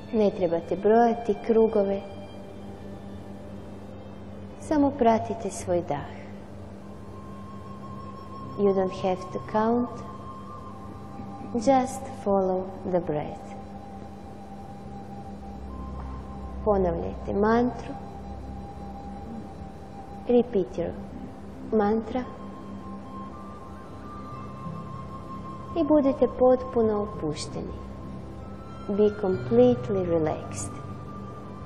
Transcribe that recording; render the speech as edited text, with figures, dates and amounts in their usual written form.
Ne trebate brojati krugove. Samo pratite svoj dah. You don't have to count. Just follow the breath. Ponavljajte mantru. Repeat your mantra. I budite potpuno opušteni. Be completely relaxed.